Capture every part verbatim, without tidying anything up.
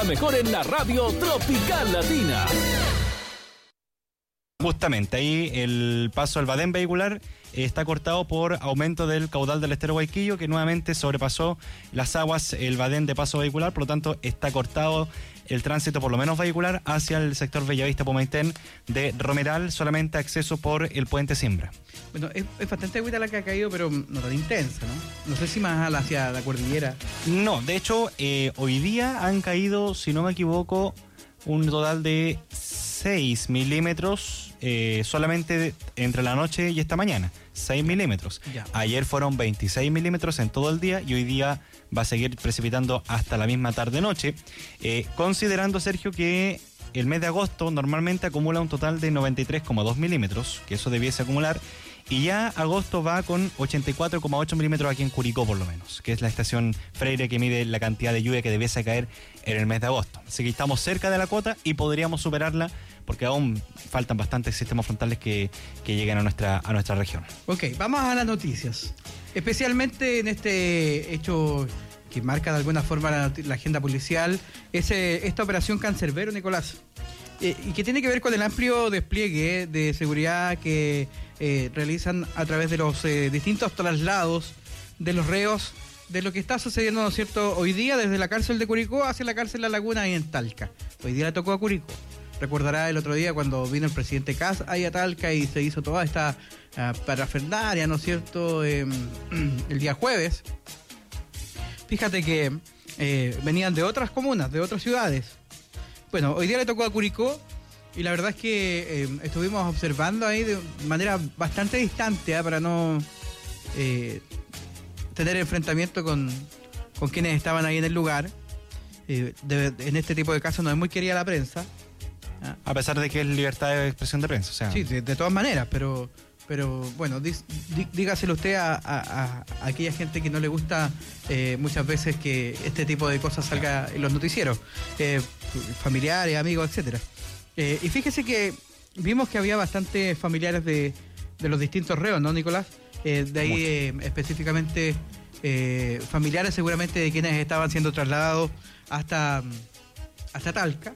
Mejor en la radio Tropical Latina. Justamente ahí el paso al Badén vehicular está cortado por aumento del caudal del estero Guayquillo, que nuevamente sobrepasó las aguas el Badén de paso vehicular, por lo tanto está cortado el tránsito por lo menos vehicular hacia el sector Bellavista Pomaitén de Romeral, solamente acceso por el puente Simbra. Bueno, es, es bastante agüita la que ha caído, pero no tan intensa, ¿no? No sé si más hacia la cordillera. No, de hecho, eh, hoy día han caído, si no me equivoco, un total de seis milímetros eh, solamente de, entre la noche y esta mañana. seis milímetros. Ya. Ayer fueron veintiséis milímetros en todo el día y hoy día va a seguir precipitando hasta la misma tarde-noche. Eh, considerando, Sergio, que el mes de agosto normalmente acumula un total de noventa y tres coma dos milímetros, que eso debiese acumular. Y ya agosto va con ochenta y cuatro coma ocho milímetros aquí en Curicó, por lo menos, que es la estación Freire que mide la cantidad de lluvia que debiese caer en el mes de agosto. Así que estamos cerca de la cuota y podríamos superarla porque aún faltan bastantes sistemas frontales que, que lleguen a nuestra, a nuestra región. Ok, vamos a las noticias. Especialmente en este hecho que marca de alguna forma la, la agenda policial, es eh, esta operación Cancerbero, Nicolás. Eh, y que tiene que ver con el amplio despliegue de seguridad que eh, realizan a través de los eh, distintos traslados de los reos de lo que está sucediendo, ¿no es cierto?, hoy día desde la cárcel de Curicó hacia la cárcel La Laguna y en Talca. Hoy día le tocó a Curicó. Recordará el otro día cuando vino el presidente Kast ahí a Talca y se hizo toda esta uh, parafernalia, ¿no es cierto?, eh, el día jueves. Fíjate que eh, venían de otras comunas, de otras ciudades. Bueno, hoy día le tocó a Curicó y la verdad es que eh, estuvimos observando ahí de manera bastante distante, ¿eh? para no eh, tener enfrentamiento con, con quienes estaban ahí en el lugar. Eh, de, en este tipo de casos no es muy querida la prensa. ¿eh? A pesar de que es libertad de expresión de prensa. O sea. Sí, de, de todas maneras, pero pero bueno, dí, dí, dígaselo usted a, a, a aquella gente que no le gusta eh, muchas veces que este tipo de cosas salga en los noticieros. Eh, familiares, amigos, etcétera. Eh, y fíjese que vimos que había bastantes familiares de, de los distintos reos, ¿no, Nicolás? Eh, de ahí eh, específicamente eh, familiares seguramente de quienes estaban siendo trasladados hasta, hasta Talca,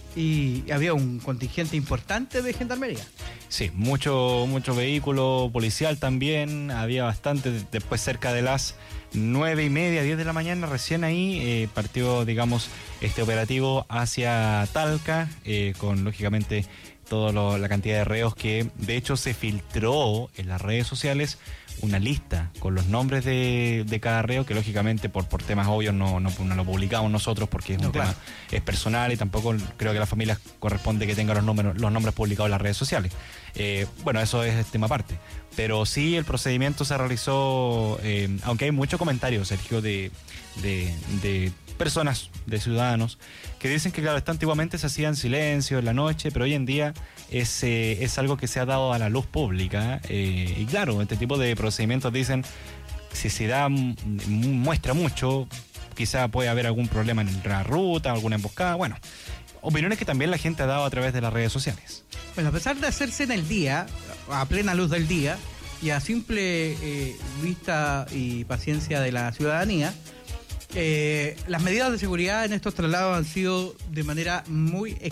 y había un contingente importante de gendarmería. Sí, mucho, mucho vehículo policial también, había bastante, después cerca de las nueve y media, diez de la mañana, recién ahí eh, partió, digamos, este operativo hacia Talca, eh, con lógicamente toda la cantidad de reos que de hecho se filtró en las redes sociales una lista con los nombres de, de cada reo, que lógicamente por, por temas obvios no, no, no lo publicamos nosotros porque es no, un claro. tema es personal y tampoco creo que a las familias corresponde que tengan los nombres, los nombres publicados en las redes sociales. Eh, bueno, eso es tema aparte. Pero sí, el procedimiento se realizó, eh, aunque hay mucho comentario, Sergio, de, de, de personas, de ciudadanos, que dicen que claro, esto antiguamente se hacía en silencio, en la noche, pero hoy en día es, eh, es algo que se ha dado a la luz pública. Eh, y claro, este tipo de procedimientos dicen, si se da, muestra mucho, quizá puede haber algún problema en la ruta, alguna emboscada, bueno. Opiniones que también la gente ha dado a través de las redes sociales. Bueno, a pesar de hacerse en el día, a plena luz del día, y a simple eh, vista y paciencia de la ciudadanía, eh, las medidas de seguridad en estos traslados han sido de manera muy